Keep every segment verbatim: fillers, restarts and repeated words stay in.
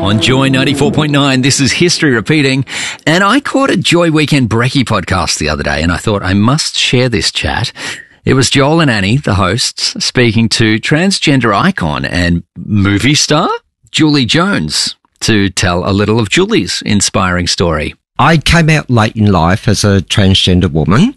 On Joy ninety-four point nine, this is History Repeating, and I caught a Joy Weekend Brekkie podcast the other day, and I thought I must share this chat. It was Joel and Annie, the hosts, speaking to transgender icon and movie star Julie Jones to tell a little of Julie's inspiring story. I came out late in life as a transgender woman,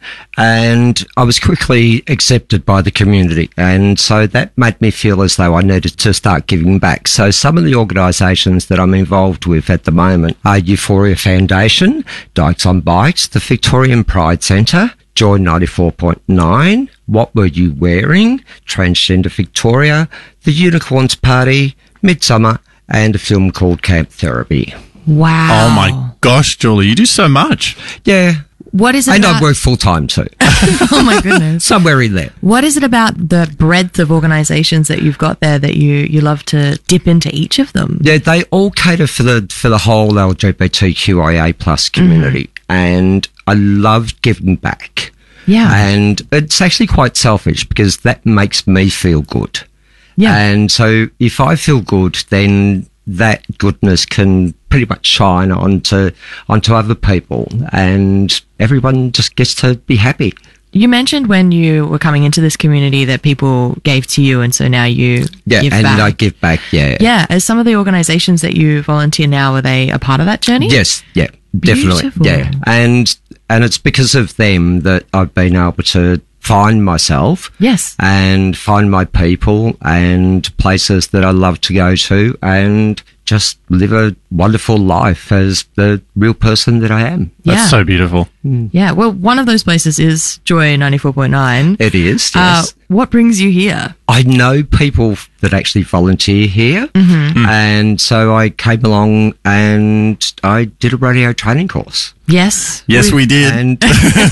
and I was quickly accepted by the community, and so that made me feel as though I needed to start giving back. So some of the organisations that I'm involved with at the moment are Euphoria Foundation, Dykes on Bikes, the Victorian Pride Centre, Joy ninety-four point nine, What Were You Wearing, Transgender Victoria, the Unicorns Party, Midsummer, and a film called Camp Therapy. Wow. Oh my gosh, Julie, you do so much. Yeah. What is it and about? I work full time too. Oh my goodness. Somewhere in there. What is it about the breadth of organisations that you've got there that you, you love to dip into each of them? Yeah, they all cater for the for the whole L G B T Q I A plus community, mm-hmm. and I love giving back. Yeah. And it's actually quite selfish because that makes me feel good. Yeah. And so if I feel good, then that goodness can pretty much shine onto onto other people, and everyone just gets to be happy. You mentioned when you were coming into this community that people gave to you, and so now you yeah, give and back. I give back, yeah. Yeah, as some of the organisations that you volunteer now, are they a part of that journey? Yes, yeah, definitely, Beautiful. yeah. And and it's because of them that I've been able to find myself, yes, and find my people and places that I love to go to, and just live a wonderful life as the real person that I am. Yeah. That's so beautiful. Yeah, well, one of those places is Joy ninety-four point nine. It is, yes. Uh, what brings you here? I know people that actually volunteer here, mm-hmm. mm. and so I came along and I did a radio training course. Yes. Yes, we did. And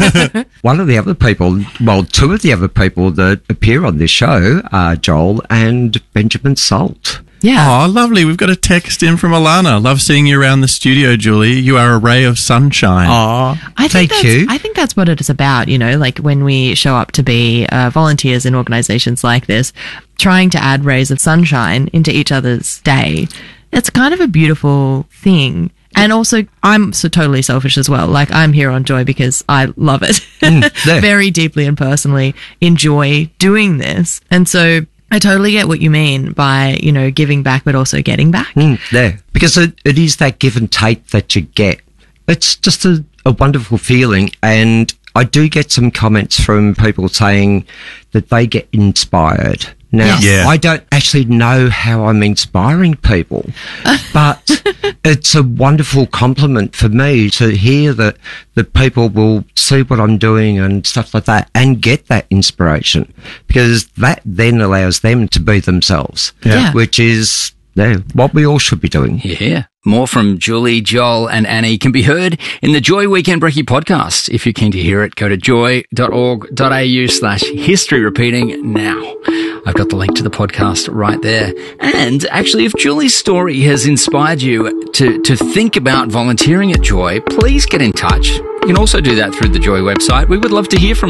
one of the other people, well, two of the other people that appear on this show are Joel and Benjamin Salt. Yeah. Oh, lovely. We've got a text in from Alana. Love seeing you around the studio, Julie. You are a ray of sunshine. Oh, I think thank that's, you. I think that's what it is about, you know, like when we show up to be uh, volunteers in organisations like this, trying to add rays of sunshine into each other's day. It's kind of a beautiful thing. And also, I'm so totally selfish as well. Like, I'm here on Joy because I love it. Mm, yeah. Very deeply and personally enjoy doing this. And so I totally get what you mean by, you know, giving back, but also getting back. Mm, yeah, because it, it is that give and take that you get. It's just a, a wonderful feeling. And I do get some comments from people saying that they get inspired. Now, Yes. Yeah. I don't actually know how I'm inspiring people, but it's a wonderful compliment for me to hear that, that people will see what I'm doing and stuff like that and get that inspiration, because that then allows them to be themselves, Yeah. which is yeah, what we all should be doing. Yeah. More from Julie, Joel and Annie can be heard in the Joy Weekend Brekkie podcast. If you're keen to hear it, go to joy.org.au slash history repeating now. I've got the link to the podcast right there. And actually, if Julie's story has inspired you to, to think about volunteering at Joy, please get in touch. You can also do that through the Joy website. We would love to hear from you.